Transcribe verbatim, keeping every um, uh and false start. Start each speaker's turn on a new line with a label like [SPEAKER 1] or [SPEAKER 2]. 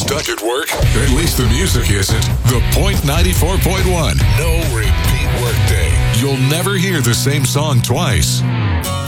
[SPEAKER 1] Does it work? At least the music isn't. The Point ninety-four point one. No repeat workday. You'll never hear the same song twice.